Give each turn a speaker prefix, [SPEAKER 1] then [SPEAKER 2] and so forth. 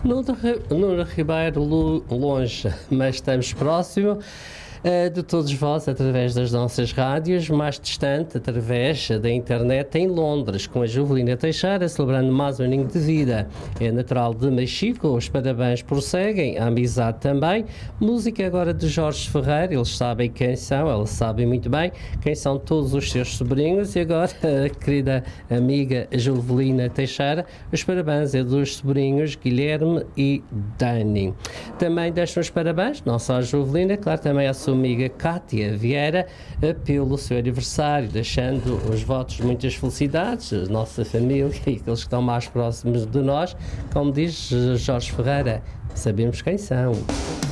[SPEAKER 1] Nuno Ribeiro, longe, mas estamos próximo de todos vós através das nossas rádios, mais distante através da internet em Londres, com a Jovelina Teixeira, celebrando mais um aninho de vida. É natural de Machico, os parabéns prosseguem, a amizade também. Música agora de Jorge Ferreira, eles sabem quem são, elas sabem muito bem quem são todos os seus sobrinhos. E agora, a querida amiga Jovelina Teixeira, os parabéns é dos sobrinhos Guilherme e Dani. Também deixam os parabéns, não só a Jovelina, claro, também a sua amiga Cátia Vieira, pelo seu aniversário, deixando os votos de muitas felicidades, a nossa família e aqueles que estão mais próximos de nós. Como diz Jorge Ferreira, sabemos quem são.